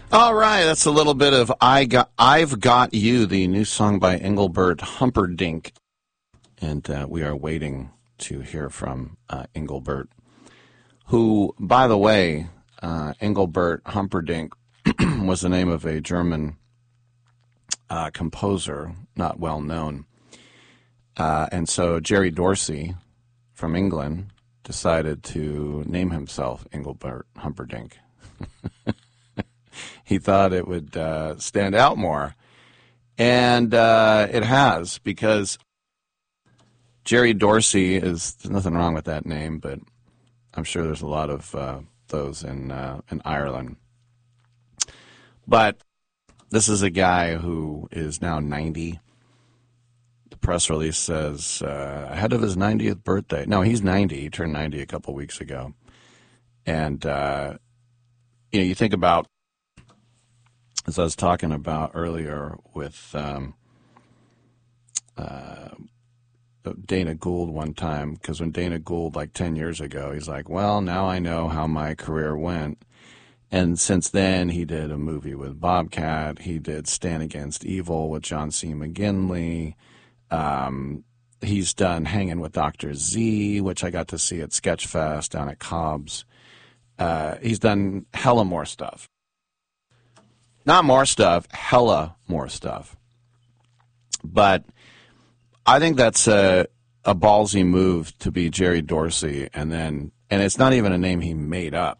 All right, that's a little bit of I've Got You, the new song by Engelbert Humperdinck. And we are waiting to hear from Engelbert, who, by the way, Engelbert Humperdinck was the name of a German composer, not well known. And so Jerry Dorsey from England decided to name himself Engelbert Humperdinck. He thought it would stand out more. And it has, because Jerry Dorsey there's nothing wrong with that name, but I'm sure there's a lot of those in Ireland. But this is a guy who is now 90. The press release says ahead of his 90th birthday. No, he's 90. He turned 90 a couple weeks ago. And, you think about, as I was talking about earlier with Dana Gould one time, because when Dana Gould, like 10 years ago, he's like, well, now I know how my career went. And since then, he did a movie with Bobcat. He did Stand Against Evil with John C. McGinley. He's done Hanging with Dr. Z, which I got to see at Sketchfest down at Cobb's. He's done hella more stuff. Not more stuff, hella more stuff. But I think that's a ballsy move to be Jerry Dorsey, and it's not even a name he made up.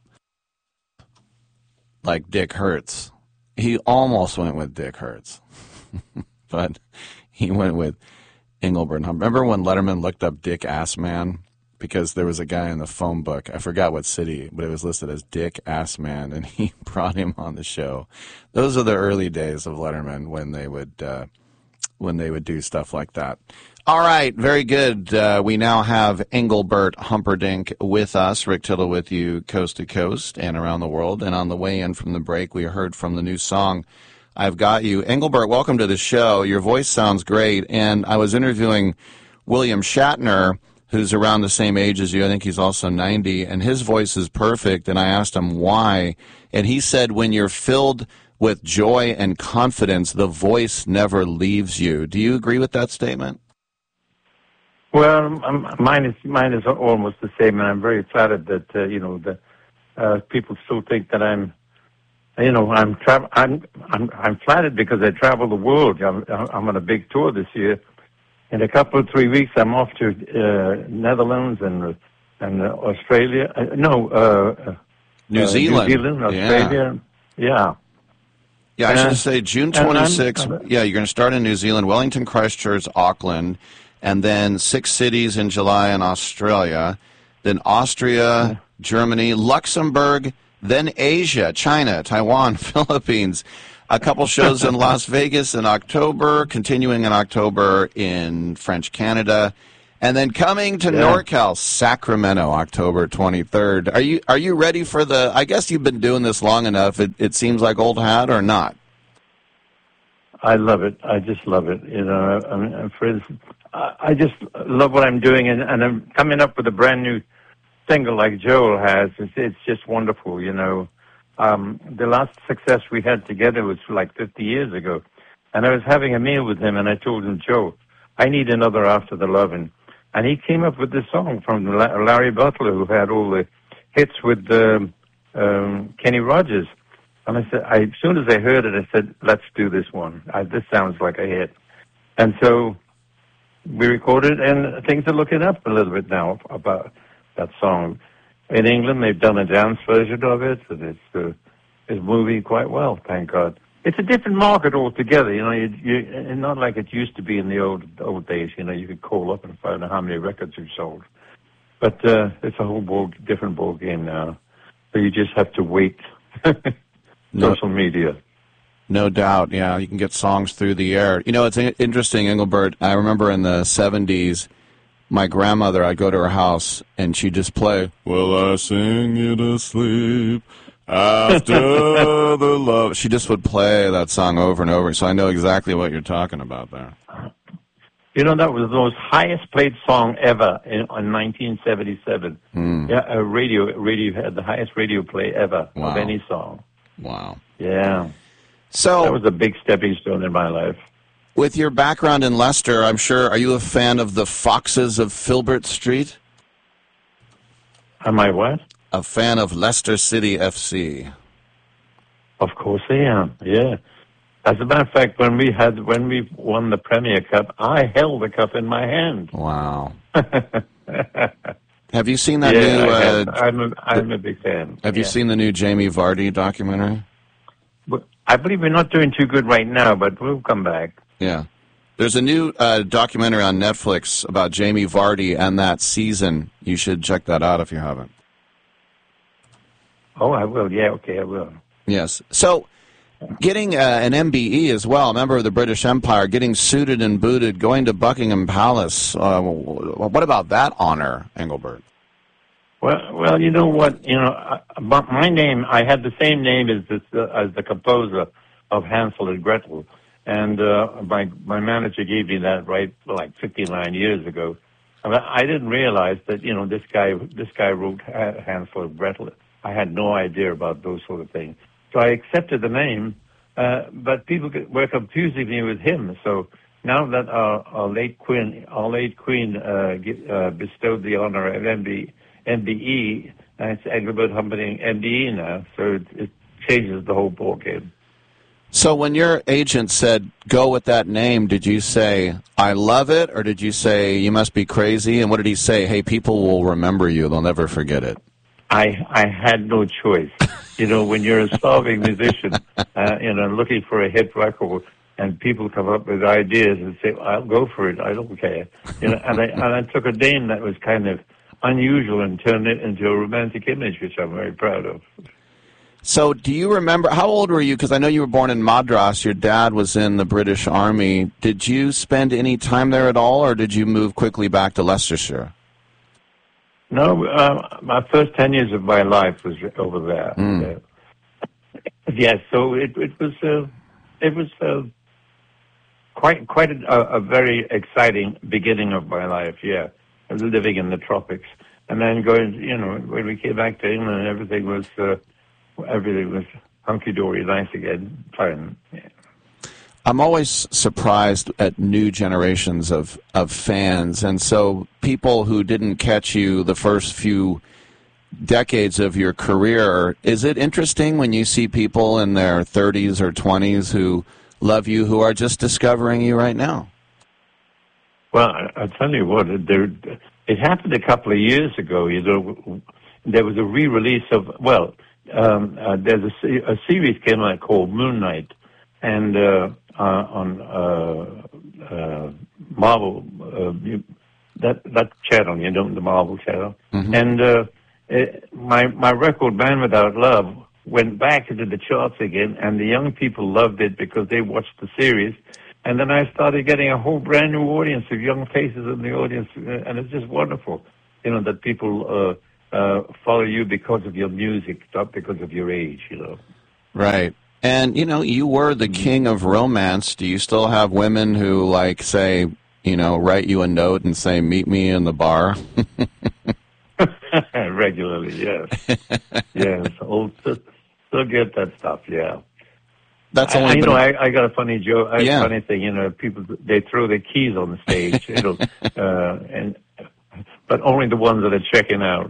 Like Dick Hertz. He almost went with Dick Hertz. But he went with Engelbert Humperdinck. Remember when Letterman looked up Dick Assman? Because there was a guy in the phone book, I forgot what city, but it was listed as Dick Assman, and he brought him on the show. Those are the early days of Letterman when they would do stuff like that. All right, very good. We now have Engelbert Humperdinck with us. Rick Tittle with you coast to coast and around the world. And on the way in from the break, we heard from the new song, I've Got You. Engelbert, welcome to the show. Your voice sounds great. And I was interviewing William Shatner, who's around the same age as you. I think he's also 90, and his voice is perfect. And I asked him why, and he said, when you're filled with joy and confidence, the voice never leaves you. Do you agree with that statement? Well, mine is almost the same, and I'm very flattered that people still think that I'm flattered because I travel the world. I'm on a big tour this year. In a couple of 3 weeks, I'm off to Netherlands and Australia. New Zealand. New Zealand, Australia. Yeah. Yeah, I should say June 26th. Yeah, you're going to start in New Zealand, Wellington, Christchurch, Auckland, and then 6 cities in July in Australia, then Austria, Germany, Luxembourg, then Asia, China, Taiwan, Philippines. A couple shows in Las Vegas in October, continuing in October in French Canada, and then coming to NorCal, Sacramento, October 23rd. Are you ready for I guess you've been doing this long enough, it seems like old hat, or not? I love it. I just love it. I just love what I'm doing, and I'm coming up with a brand new single like Joel has. It's just wonderful, The last success we had together was like 50 years ago. And I was having a meal with him, and I told him, Joe, I need another After the Lovin'. And he came up with this song from Larry Butler, who had all the hits with Kenny Rogers. And I said, as soon as I heard it, I said, let's do this one. This sounds like a hit. And so we recorded, and things are looking up a little bit now about that song. In England, they've done a dance version of it, and it's moving quite well, thank God. It's a different market altogether, it's not like it used to be in the old days, you could call up and find out how many records you've sold. But it's a whole different ball game now. So you just have to wait. Social media. No doubt, yeah. You can get songs through the air. It's interesting, Engelbert. I remember in the 70s, my grandmother, I'd go to her house, and she'd just play, Will I Sing You to Sleep After the Love. She just would play that song over and over, so I know exactly what you're talking about there. That was the most highest played song ever in 1977. Yeah, radio had the highest radio play ever of any song. Wow. Yeah. That So, was a big stepping stone in my life. with your background in Leicester, I'm sure, are you a fan of the Foxes of Filbert Street? Am I what? A fan of Leicester City FC? Of course I am. Yeah. As a matter of fact, when we won the Premier Cup, I held the cup in my hand. Wow. Have you seen that Yeah, new? I'm a big fan. Have you seen the new Jamie Vardy documentary? But I believe we're not doing too good right now, but we'll come back. Yeah. There's a new documentary on Netflix about Jamie Vardy and that season. You should check that out if you haven't. Oh, I will. Yeah, okay, I will. Yes. So, getting an MBE as well, a member of the British Empire, getting suited and booted, going to Buckingham Palace. What about that honor, Engelbert? Well, you know what? My name. I had the same name as the composer of Hansel and Gretel, and my manager gave me that right like 59 years ago. I didn't realize that this guy wrote Hansel and Gretel. I had no idea about those sort of things, so I accepted the name. But people were confusing me with him. So now that our late queen bestowed the honor of MBE, it's Engelbert Humperdinck MBE now. So it changes the whole ballgame. So when your agent said, go with that name, did you say, I love it, or did you say, you must be crazy? And what did he say? Hey, people will remember you. They'll never forget it. I had no choice. When you're a starving musician, looking for a hit record, and people come up with ideas and say, I'll go for it. I don't care. And I took a name that was kind of unusual and turned it into a romantic image, which I'm very proud of. So do you remember, how old were you? Because I know you were born in Madras. Your dad was in the British Army. Did you spend any time there at all, or did you move quickly back to Leicestershire? No, my first 10 years of my life was over there. Mm. Yes, so it was quite a very exciting beginning of my life. Yeah, I was living in the tropics, and then going. When we came back to England, everything was hunky dory, nice again, fine. Yeah. I'm always surprised at new generations of fans, and so people who didn't catch you the first few decades of your career, is it interesting when you see people in their 30s or 20s who love you, who are just discovering you right now? Well, I'll tell you what, it happened a couple of years ago. There was a re-release of, there's a series came out called Moon Knight, and on Marvel, that channel, the Marvel channel. Mm-hmm. And my record, Man Without Love, went back into the charts again, and the young people loved it because they watched the series. And then I started getting a whole brand new audience of young faces in the audience, and it's just wonderful, that people follow you because of your music, not because of your age, Right. And, you were the king of romance. Do you still have women who, say, write you a note and say, meet me in the bar? Regularly, yes. Yes. Still get that stuff, yeah. That's only I got a funny joke, yeah. Funny thing, people, they throw their keys on the stage, but only the ones that are checking out.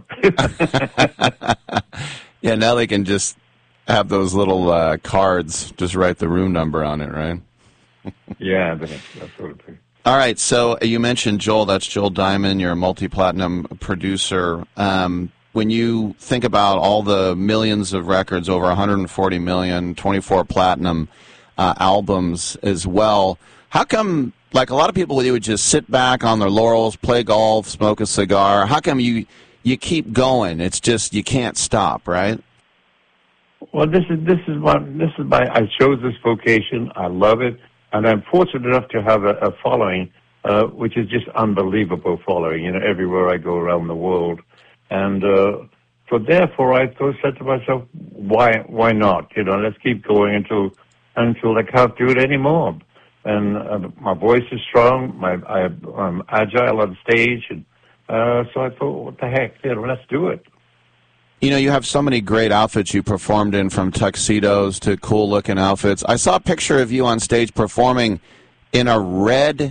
Yeah, now they can just have those little cards, just write the room number on it, right? Yeah, that sort of thing. All right, so you mentioned Joel. That's Joel Diamond. You're a multi-platinum producer. When you think about all the millions of records, over 140 million, 24 platinum albums as well, how come, like a lot of people, you would just sit back on their laurels, play golf, smoke a cigar? How come you keep going? It's just you can't stop, right? Well, this is my I chose this vocation. I love it, and I'm fortunate enough to have a following, which is just unbelievable following. Everywhere I go around the world, and so therefore I said to myself, why not? Let's keep going until I can't do it anymore. And my voice is strong. I'm agile on stage, and so I thought, what the heck? Let's do it. You know, you have so many great outfits you performed in, from tuxedos to cool-looking outfits. I saw a picture of you on stage performing in a red,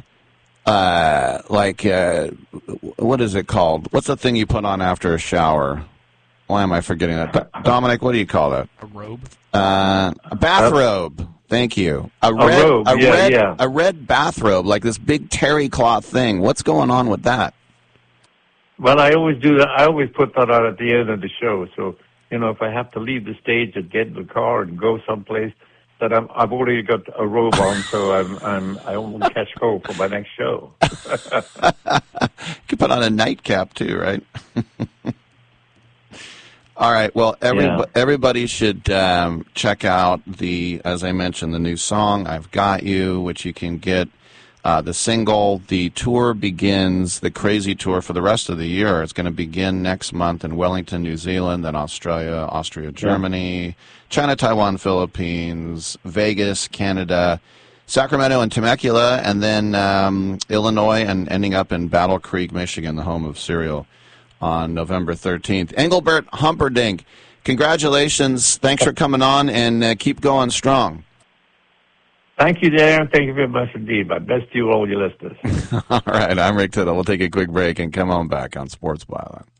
what is it called? What's the thing you put on after a shower? Why am I forgetting that? Dominic, what do you call that? A robe? A bathrobe. Thank you. A red bathrobe, like this big terry cloth thing. What's going on with that? Well, I always do that. I always put that out at the end of the show. So, you know, if I have to leave the stage and get in the car and go someplace, that I've already got a robe on, so I won't catch cold for my next show. You could put on a nightcap too, right? All right. Well, everybody should check out as I mentioned, the new song "I've Got You," which you can get. The single. The tour begins, the crazy tour for the rest of the year. It's going to begin next month in Wellington, New Zealand, then Australia, Austria, Germany, China, Taiwan, Philippines, Vegas, Canada, Sacramento and Temecula, and then Illinois, and ending up in Battle Creek, Michigan, the home of Serial, on November 13th. Engelbert Humperdinck, congratulations. Thanks for coming on, and keep going strong. Thank you, Darren. Thank you very much indeed. My best to you, all your listeners. All right, I'm Rick Tittle. We'll take a quick break and come on back on Sports Byline.